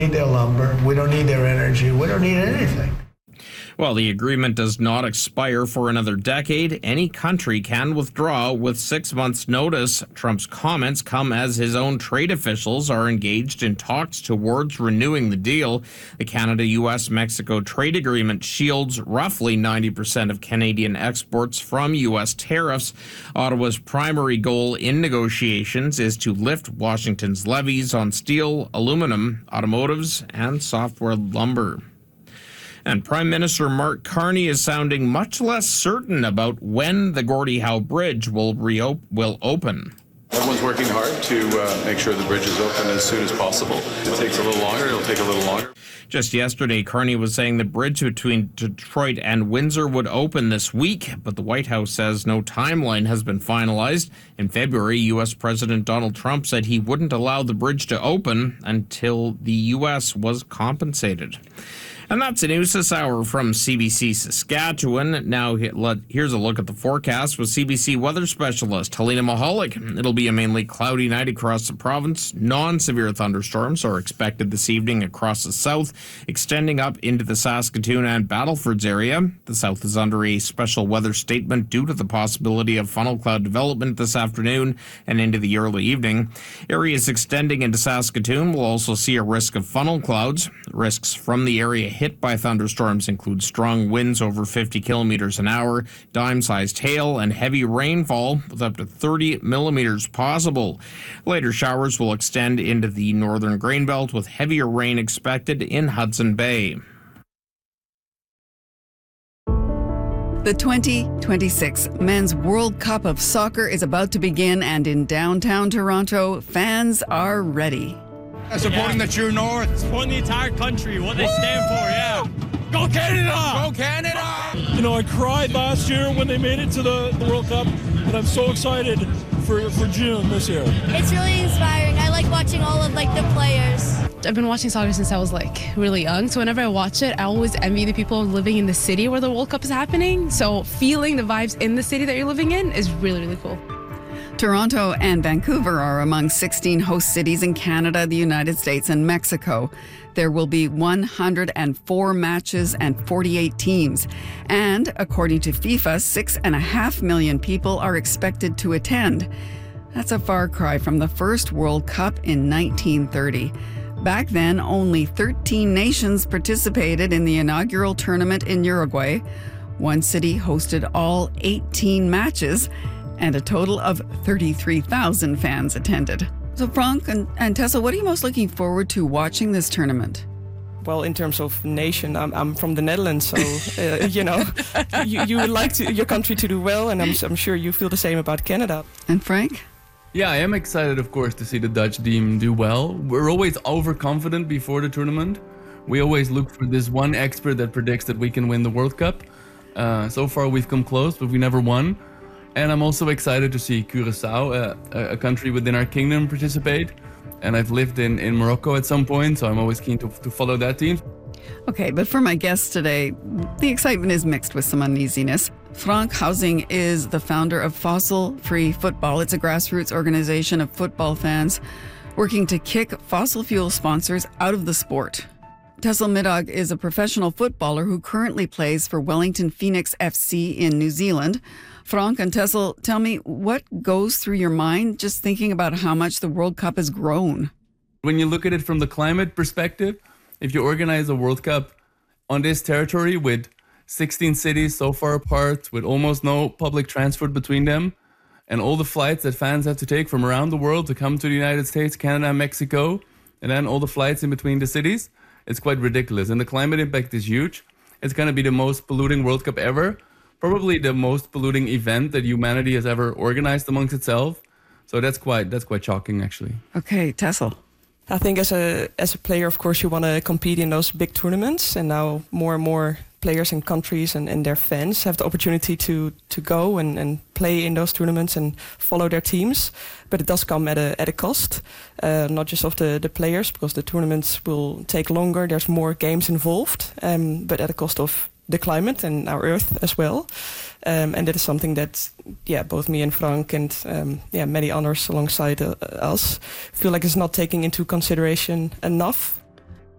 need their lumber. We don't need their energy. We don't need anything. While the agreement does not expire for another decade, any country can withdraw with 6 months' notice. Trump's comments come as his own trade officials are engaged in talks towards renewing the deal. The Canada-U.S.-Mexico trade agreement shields roughly 90% of Canadian exports from U.S. tariffs. Ottawa's primary goal in negotiations is to lift Washington's levies on steel, aluminum, automotives, and softwood lumber. And Prime Minister Mark Carney is sounding much less certain about when the Gordie Howe Bridge will open. Everyone's working hard to make sure the bridge is open as soon as possible. If it takes a little longer, it'll take a little longer. Just yesterday, Carney was saying the bridge between Detroit and Windsor would open this week, but the White House says no timeline has been finalized. In February, U.S. President Donald Trump said he wouldn't allow the bridge to open until the U.S. was compensated. And that's the news this hour from CBC Saskatchewan. Now, here's a look at the forecast with CBC weather specialist Helena Mahalik. It'll be a mainly cloudy night across the province. Non-severe thunderstorms are expected this evening across the south, extending up into the Saskatoon and Battlefords area. The south is under a special weather statement due to the possibility of funnel cloud development this afternoon and into the early evening. Areas extending into Saskatoon will also see a risk of funnel clouds. Risks from the area hit by thunderstorms include strong winds over 50 kilometers an hour, dime-sized hail, and heavy rainfall with up to 30 millimeters possible. Later showers will extend into the northern grain belt with heavier rain expected in Hudson Bay. The 2026 Men's World Cup of Soccer is about to begin, and in downtown Toronto, fans are ready. Supporting the True North. Supporting the entire country, what they stand for, yeah. Go Canada! Go Canada! You know, I cried last year when they made it to the World Cup, but I'm so excited for June this year. It's really inspiring. I like watching all of, the players. I've been watching soccer since I was, really young, so whenever I watch it, I always envy the people living in the city where the World Cup is happening. So feeling the vibes in the city that you're living in is really, really cool. Toronto and Vancouver are among 16 host cities in Canada, the United States, and Mexico. There will be 104 matches and 48 teams. And according to FIFA, 6.5 million people are expected to attend. That's a far cry from the first World Cup in 1930. Back then, only 13 nations participated in the inaugural tournament in Uruguay. One city hosted all 18 matches, and a total of 33,000 fans attended. So Frank and Tessa, what are you most looking forward to watching this tournament? Well, in terms of nation, I'm from the Netherlands, so you would like your country to do well, and I'm sure you feel the same about Canada. And Frank? Yeah, I am excited, of course, to see the Dutch team do well. We're always overconfident before the tournament. We always look for this one expert that predicts that we can win the World Cup. So far, we've come close, but we never won. And I'm also excited to see Curaçao, a country within our kingdom, participate. And I've lived in Morocco at some point, so I'm always keen to follow that team. Okay, but for my guests today, the excitement is mixed with some uneasiness. Frank Housing is the founder of Fossil Free Football. It's a grassroots organization of football fans working to kick fossil fuel sponsors out of the sport. Tessel Middag is a professional footballer who currently plays for Wellington Phoenix FC in New Zealand. Frank and Tessel, tell me, what goes through your mind just thinking about how much the World Cup has grown? When you look at it from the climate perspective, if you organize a World Cup on this territory with 16 cities so far apart, with almost no public transport between them, and all the flights that fans have to take from around the world to come to the United States, Canada, and Mexico, and then all the flights in between the cities, it's quite ridiculous. And the climate impact is huge. It's going to be the most polluting World Cup ever. Probably the most polluting event that humanity has ever organized amongst itself. So that's quite shocking, actually. Okay, Tessel. I think as a player, of course, you want to compete in those big tournaments, and now more and more players and countries and their fans have the opportunity to go and play in those tournaments and follow their teams. But it does come at a cost, not just of the players, because the tournaments will take longer. There's more games involved, but at a cost of the climate and our Earth as well. And that is something that, both me and Frank and many others alongside us feel like it's not taking into consideration enough.